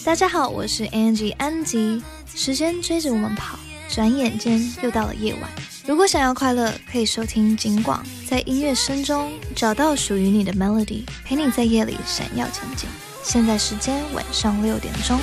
大家好，我是 Angie 安吉。时间追着我们跑，转眼间又到了夜晚。如果想要快乐，可以收听警广，在音乐声中找到属于你的 melody， 陪你在夜里闪耀前进。现在时间晚上6点钟。